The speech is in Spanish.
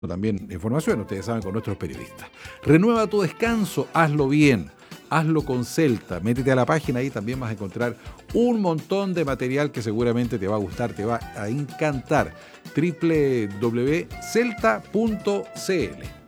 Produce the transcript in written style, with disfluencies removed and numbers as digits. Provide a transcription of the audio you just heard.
también información, ustedes saben, con nuestros periodistas. Renueva tu descanso, hazlo bien, hazlo con Celta. Métete a la página, ahí también vas a encontrar un montón de material que seguramente te va a gustar, te va a encantar. www.celta.cl